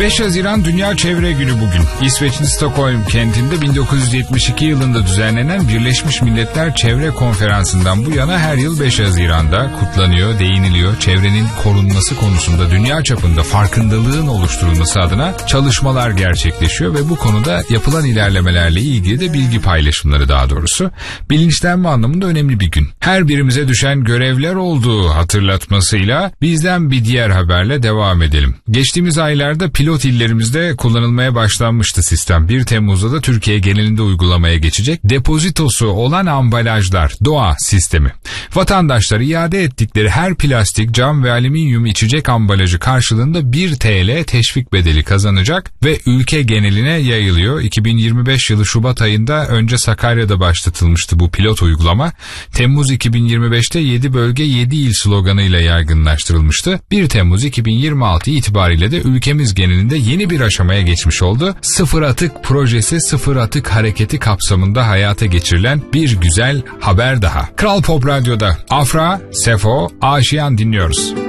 5 Haziran Dünya Çevre Günü bugün. İsveç'in Stockholm kentinde 1972 yılında düzenlenen Birleşmiş Milletler Çevre Konferansı'ndan bu yana her yıl 5 Haziran'da kutlanıyor, değiniliyor. Çevrenin korunması konusunda dünya çapında farkındalığın oluşturulması adına çalışmalar gerçekleşiyor ve bu konuda yapılan ilerlemelerle ilgili de bilgi paylaşımları, daha doğrusu bilinçlenme anlamında önemli bir gün. Her birimize düşen görevler olduğu hatırlatmasıyla bizden bir diğer haberle devam edelim. Geçtiğimiz aylarda pilot illerimizde kullanılmaya başlanmıştı sistem. 1 Temmuz'da da Türkiye genelinde uygulamaya geçecek. Depozitosu olan ambalajlar, DOA sistemi. Vatandaşlar iade ettikleri her plastik, cam ve alüminyum içecek ambalajı karşılığında 1 TL teşvik bedeli kazanacak ve ülke geneline yayılıyor. 2025 yılı Şubat ayında önce Sakarya'da başlatılmıştı bu pilot uygulama. Temmuz 2025'te 7 bölge 7 il sloganıyla yaygınlaştırılmıştı. 1 Temmuz 2026 itibariyle de ülkemiz genelinde yeni bir aşamaya geçmiş oldu. Sıfır Atık Projesi, Sıfır Atık Hareketi kapsamında hayata geçirilen bir güzel haber daha. Kral Pop Radyo'da Afra, Sefo, Aşiyan dinliyoruz.